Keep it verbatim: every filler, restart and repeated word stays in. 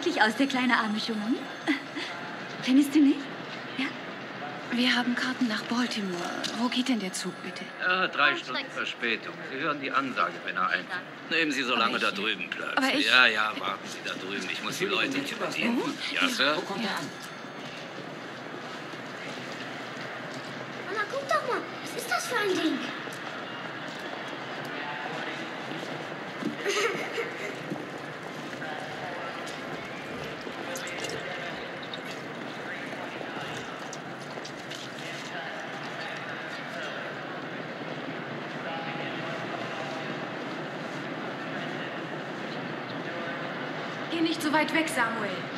wirklich aus, der kleine arme Junge. Findest du nicht? Ja? Wir haben Karten nach Baltimore. Wo geht denn der Zug, bitte? Ja, drei Stunden Verspätung. Sie hören die Ansage, wenn er einfährt. Nehmen Sie so lange ich, da drüben Platz. aber ich- Ja, ja, warten Sie da drüben. Ich muss die Leute nicht bedienen. Ja, Sir? Wo kommt er an? Mama, guck doch mal. Was ist das für ein Ding? Geh nicht so weit weg, Samuel.